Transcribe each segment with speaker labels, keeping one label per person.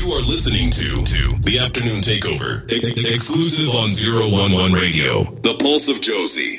Speaker 1: You are listening to The Afternoon Takeover, exclusive on 011 Radio, The Pulse of Josie.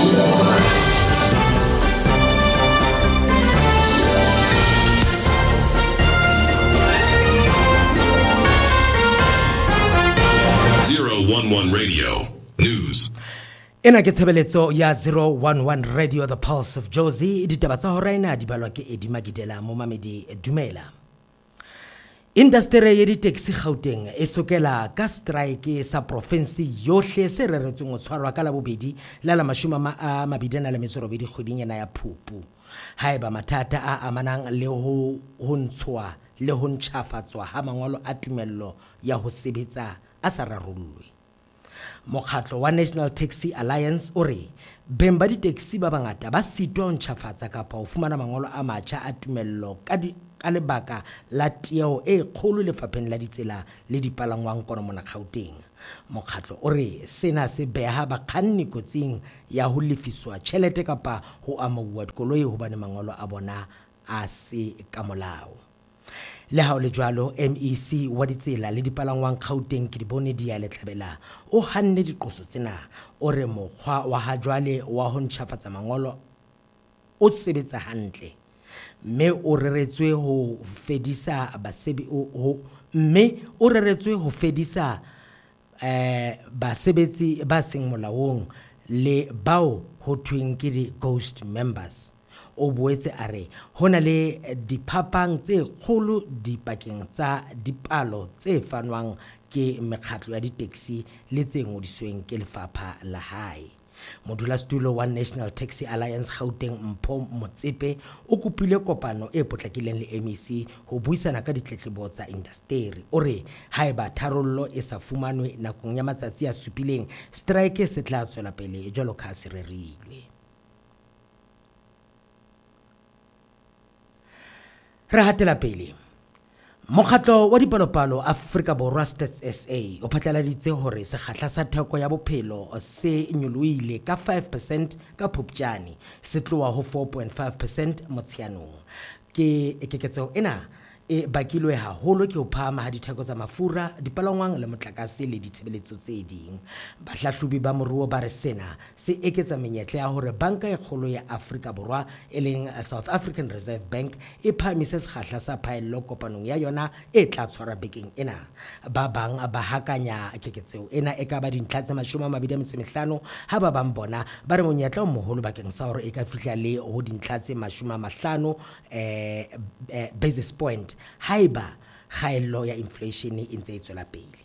Speaker 1: Radio News.
Speaker 2: Ena ke tshebeletso ya 011 Radio The Pulse of Josie. Ditaba tsa hora ena di balwa ke Edi Magidela mo mamedi dumela. Industry ya di-taxi Gauteng e sokela ka strike sa province yohle se reretsweng ho tshwarwa ka la bobedi la 2022 kgweding ena ya Phupu. Haeba mathata a amanang le ho ntshwa le ho ntjhafatswa ha mangolo a tumello ya ho sebetsa a sa rarollwe. Mokgatlo wa National Taxi Alliance o re beng ba di-taxi ba bangata ba sitwa ho ntjhafatsa kapa ho fumana mangolo a matjha a tumello ka lebaka la tieho e kgolo lefapheng la ditsela le dipalangwang kono mona Gauteng. Mokgatlo o re sena se beha bakganni kotsing ya ho lefiswa tjhelete kapa ho amohuwa dikoloi hobane mangolo a bona a se ka molao. Le ha le jwalo, MEC wa ditsela le dipalangwang Gauteng ke di bone di a letlabela o hanne diqoso tsena o re mokgwa wa ha jwale wa ho ntjhafatsa mangolo o sebetsa hantle mme o reretswe ho fedisa basebetsi ba seng molaong le bao ho thweng ke di ghost members. O boetse a re hona le diphapang tse kgolo dipakeng tsa dipalo tse fanwang ke mekgatlo ya di-taxi le tse ngodisweng ke lefapha la hae. Modulasetulo wa National Taxi Alliance Gauteng Mpho Motsepe o kopile kopano e potlakileng le MEC ho buisana ka ditletlebo tsa industry. O re haeba tharollo e sa fumanwe nakong ya matsatsi a supileng, strike se tla tswela pele jwalo ka se rerilwe. Re hatela pele. Mokgatlo wa dipalopalo Afrika Borwa Stats SA o phatlaladitse hore sekgahla sa theko ya bophelo se nyolohile ka 5% ka Phuptjane se tloha ho 4.5% Motsheanong. Ke keketseho ena e bakilwe haholo ke ho phahama ha ditheko tsa mafura, dipalangwang le motlakase le ditshebeletso tse ding. Bahlahlobi ba moruo ba re sena se eketsa menyetla ya hore banka e kgolo ya Afrika Borwa e leng South African Reserve Bank e phahamise sekgahla sa phaello kopanong ya yona e tla tshwara bekeng ena. Ba bang ba hakanya keketseho ena e ka ba dintlha tse 25 ha ba bang bona ba re monyetla o moholo bakeng sa hore e ka fihla le ho dintlha tse 50 basis point haiba kgaello ya inflation e ntse e tswela pele.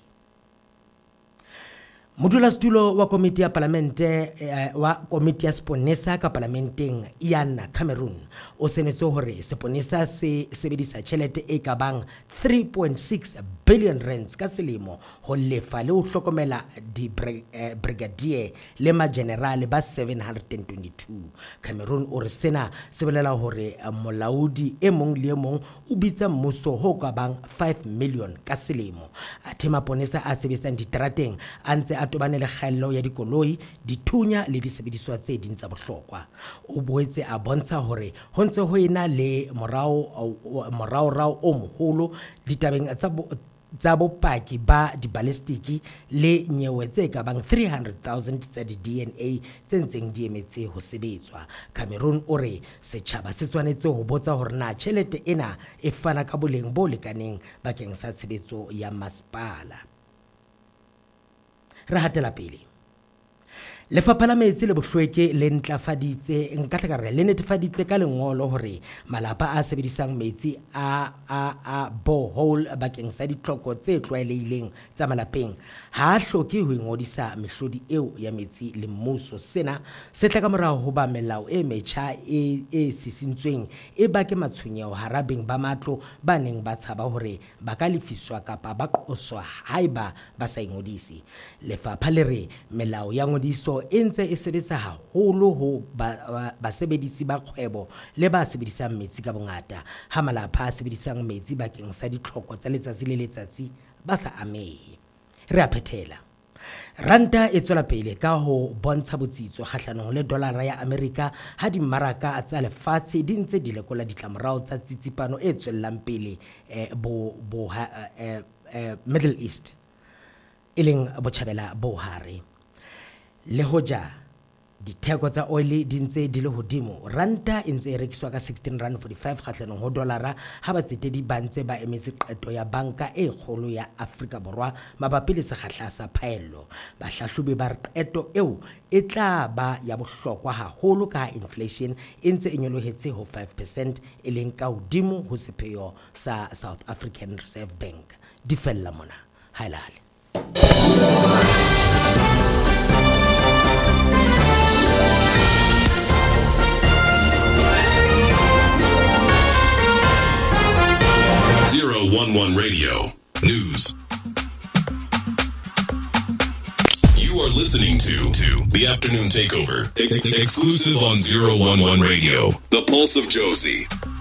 Speaker 2: Modulasetulo wa komiti ya parlamente wa komiti ya Seponesa ka parlamenteng Ian Cameron o senetse hore Seponesa se sebedisa tjhelete e ka bang 3.6 billion rands ka selemo ho lefa le ho hlokomela di brigadier le magenerale ba 722. Cameron o re sena se bolela hore molaodi e mong le e mong o bitsa mmuso ho ka bang 5 million ka selemo. Athe maponesa a sebetsang diterateng a ntse a tobane le kgaello ya dikoloi, dithunya le disebediswa tse ding tsa bohlokwa. O boetse a bontsha hore ho ntse ho ena le morao o moholo ditabeng tsa bopaki ba dibalistiki le nyewe tse ka bang 300,000 tsa di-DNA tse ntseng di emetse ho sebetswa. Cameron o re setjhaba se tshwanetse ho botsa hore na tjhelete ena e fana ka boleng bo lekaneng bakeng sa tshebetso ya masepala. Re hatela pele. Lefapha la metsi le bohlweke le netefaditse ka lengolo hore malapa a sebedisang metsi a borehole bakeng sa ditlhoko tse tlwaelehileng tsa malapeng ha hloke ho ingodisa mehlodi eo ya metsi le mmuso. Sena se tla ka morao ho ba melao e metjha e sisintsweng e bake matshwenyeho harabeng ba matlo ba neng ba tshaba hore ba ka lefiswa kapa ba qoswa haeba ba sa ingodisi. Lefapha le re melao ya ngodiso e ntse e sebetsa haholo ho basebedisi ba kgwebo le ba sebedisang metsi ka bongata ha malapa a sebedisang metsi bakeng sa ditlhoko tsa letsatsi le letsatsi ba sa amehe. Re a phethela. Ranta e tswela pele ka ho bontsha botsitso kgahlanong le dolara ya Amerika ha dimmaraka tsa lefatshe di ntse di lekola ditlamorao tsa tsitsipano e tswellang pele Middle East e leng botjhabela bo hare. Le hoja ditheko tsa oil di ntse di le hodimo, ranta e ntse e rekiswa ka R16.45 kgahlanong ho dolara ha batsetedi ba ntse ba emetse qeto ya banka e kgolo ya Afrika Borwa mabapi le sekgahla sa phaello. Bahlahlobi ba re qeto eo e tla ba ya bohlokwa haholo ka inflation e ntse e nyolohetse ho 5% e leng ka hodimo ho sepheo sa South African Reserve Bank. Di fella mona haelale.
Speaker 1: .1 Radio News. You are listening to The Afternoon Takeover, exclusive on 011 Radio, the Pulse of Josie.